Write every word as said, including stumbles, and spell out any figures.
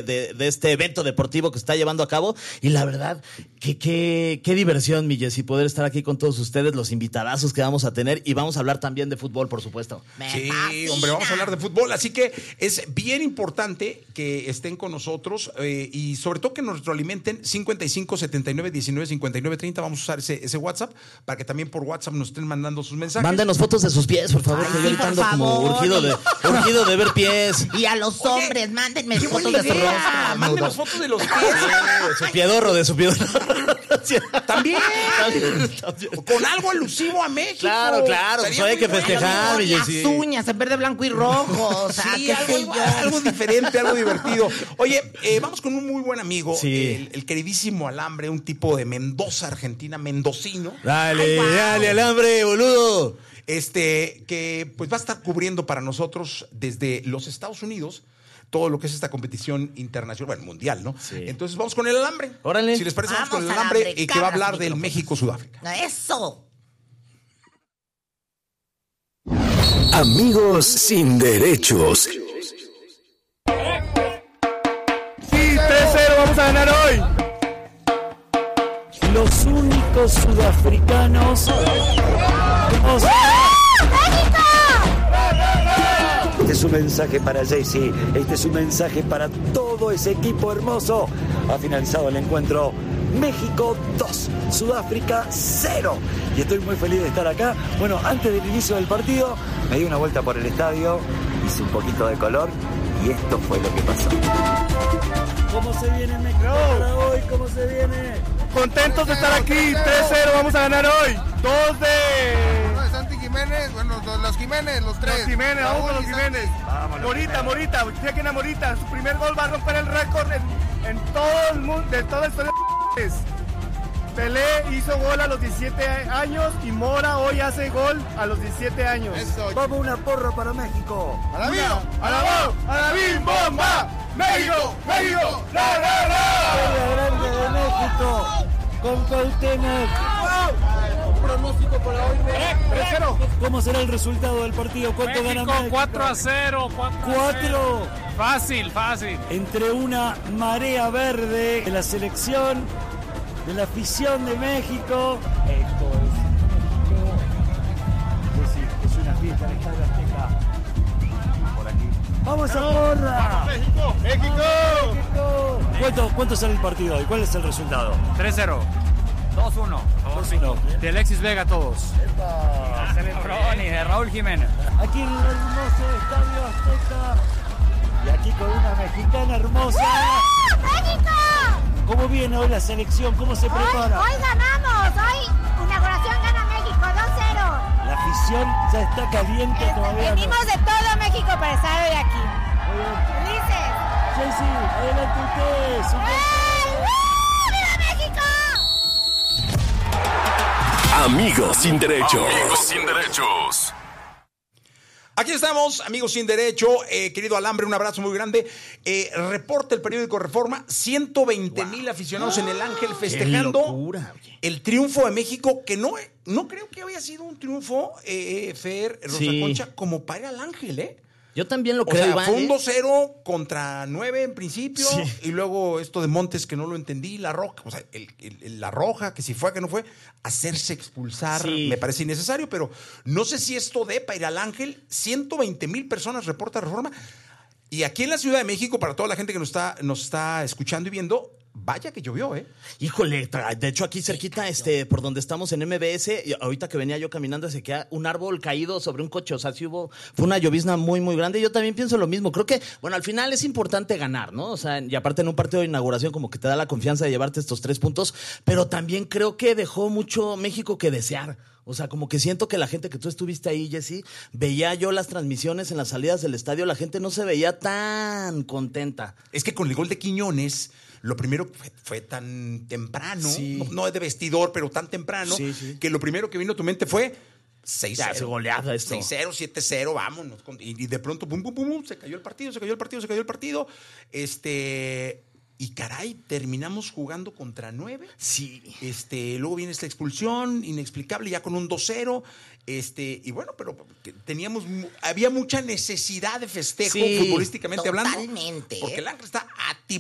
de, de este evento deportivo que está llevando a cabo. Y la verdad, que, que, qué diversión, mi Jessy, poder estar aquí con todos ustedes, los invitadazos que vamos a tener. Y vamos a hablar también de fútbol, por supuesto. Sí, hombre, vamos a hablar de fútbol. Así que es bien importante que estén con nosotros eh, y sobre todo que nos retroalimenten. Cincuenta y cinco, setenta y nueve, diecinueve, cincuenta y nueve, treinta. Vamos a usar ese, ese WhatsApp para que también por WhatsApp nos estén mandando sus mensajes. Mándenos fotos de sus pies, por favor. Ay, que yo ahorita por ando como favor. urgido de, urgido de ver pies. Y a los Oye, hombres, mándenme ¡Qué fotos buena de su idea! rostro. Mándenos fotos de los pies. De su piedorro, de su piedorro. También. Con algo alusivo a México. Claro, claro, pues Estaría hay que muy bueno. festejar. Las Jessy. uñas en verde, blanco y rojo. O sea, Sí, qué algo, sé yo. algo diferente, algo divertido. Oye, eh, vamos con un muy buen amigo, Sí. el, el queridísimo Alambre, un tipo de Mendoza, Argentina, mendocino. Dale, Ay, wow. dale, alambre, boludo. Este, que pues va a estar cubriendo para nosotros desde los Estados Unidos todo lo que es esta competición internacional, bueno, mundial, ¿no? Sí. Entonces vamos con el Alambre. Órale. Si les parece, vamos, Vamos, con el Alambre, Alambre, y que va a cabras, hablar del micrófonos. México-Sudáfrica. Eso. Amigos sin derechos. Sí, tres cero, vamos a ganar hoy. Los únicos sudafricanos. O sea, este es un mensaje para Jessy, este es un mensaje para todo ese equipo hermoso. Ha finalizado el encuentro. México dos, Sudáfrica cero. Y estoy muy feliz de estar acá. Bueno, antes del inicio del partido, me di una vuelta por el estadio, hice un poquito de color y esto fue lo que pasó. ¿Cómo se viene México para hoy? ¿Cómo se viene? Contentos de estar aquí, tres cero, vamos a ganar hoy. Dos de... No, de Santi Jiménez, bueno, los, los Jiménez, los tres. Los Jiménez, vamos con los Raúl y Santi. Jiménez. Morita, Morita, chequen a Morita. Su primer gol va a romper el récord en, en todo el mundo, de toda la historia de Pelé hizo gol a los diecisiete años y Mora hoy hace gol a los diecisiete años. Eso. Vamos una porra para México. ¡A la vida! ¡A la voz! ¡A la bim bomba! ¡México! ¡México! ¡La, la, la! Feria Grande de México con Cuauhtémoc. Un pronóstico para hoy. tres cero. ¿Cómo será el resultado del partido? ¿Cuánto gana México México? cuatro a cero. Cuatro. Fácil, fácil. Entre una marea verde de la selección, de la afición de México. Esto es México. Es decir, es una fiesta en el Estadio Azteca. Por aquí. ¡Vamos a porra! ¡México! ¡México! México. ¿Cuánto, ¿Cuánto sale el partido hoy? ¿Cuál es el resultado? tres cero. dos uno. dos uno. De Alexis Vega todos. De Lebrón y de Raúl Jiménez. Aquí en el hermoso Estadio Azteca. Y aquí con una mexicana hermosa. ¡México! ¿Cómo viene hoy la selección? ¿Cómo se Hoy, prepara? hoy ganamos, hoy inauguración gana México dos cero. La afición ya está caliente todavía. Venimos No. de todo México para estar hoy aquí. Muy bien. Felices. Jessy, adelante usted. Su- ¡Ey! ¡Uh! ¡Viva México! Amigos sin derechos. Amigos sin derechos. Aquí estamos, amigos sin derecho, eh, querido Alambre, un abrazo muy grande. Eh, reporta el periódico Reforma, ciento veinte mil aficionados en el Ángel festejando Qué locura, oye. el triunfo de México, que no, no creo que había sido un triunfo, eh, Fer, Rosa Sí. Concha, como para el Ángel, ¿eh? Yo también lo O creo, sea, Iván, fue un ¿eh? dos cero contra nueve en principio, Sí. y luego esto de Montes que no lo entendí, la roja, o sea, el- el- el- la roja, que si fue, que no fue, hacerse expulsar, Sí. me parece innecesario, pero no sé si esto de para ir al Ángel, ciento veinte mil personas reporta Reforma, y aquí en la Ciudad de México, para toda la gente que nos está, nos está escuchando y viendo, vaya que llovió, ¿eh? Híjole, tra- de hecho aquí cerquita, este, por donde estamos en M B S, y ahorita que venía yo caminando se queda un árbol caído sobre un coche, o sea, sí hubo, fue una llovizna muy, muy grande. Yo también pienso lo mismo, creo que, bueno, al final es importante ganar, ¿no? O sea, y aparte en un partido de inauguración como que te da la confianza de llevarte estos tres puntos, pero también creo que dejó mucho México que desear. O sea, como que siento que la gente que tú estuviste ahí, Jessy, veía yo las transmisiones en las salidas del estadio, la gente no se veía tan contenta. Es que con el gol de Quiñones, lo primero fue, fue tan temprano, Sí. no, no de vestidor, pero tan temprano, Sí, sí. que lo primero que vino a tu mente fue seis Ya, cero. se goleada esto. seis cero, siete cero, vámonos. Y, y de pronto, pum, pum, pum, pum, se cayó el partido, se cayó el partido, se cayó el partido. Este... Y caray, terminamos jugando contra nueve. Sí. Este, luego viene esta expulsión inexplicable, ya con un dos cero. Este, y bueno, pero que teníamos, mu- había mucha necesidad de festejo Sí, futbolísticamente hablando. totalmente, Porque ¿eh? el Ángel está